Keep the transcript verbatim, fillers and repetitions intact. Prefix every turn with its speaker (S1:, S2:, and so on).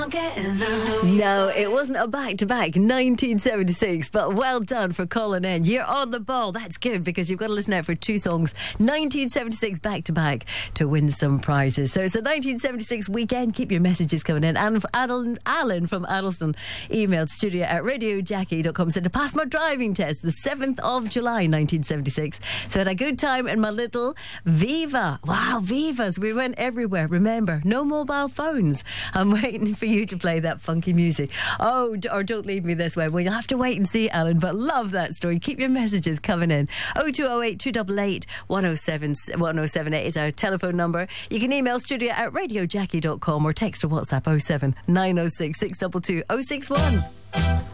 S1: No, it wasn't a back-to-back nineteen seventy-six, but well done for calling in. You're on the ball. That's good, because you've got to listen out for two songs, nineteen seventy-six back-to-back, to win some prizes. So it's a nineteen seventy-six weekend. Keep your messages coming in. And Alan, Alan from Addleston emailed studio at radio jackie dot com, said, to pass my driving test the seventh of July nineteen seventy-six. So I had a good time in my little Viva. Wow, Vivas. We went everywhere. Remember, no mobile phones. I'm waiting for you to play that funky music. Oh, or don't leave me this way. Well, you'll have to wait and see, Alan, but love that story. Keep your messages coming in. oh two oh eight, two eight eight, one oh seven eight is our telephone number. You can email studio at radio jackie dot com or text or WhatsApp oh seven nine oh six, six two two, oh six one.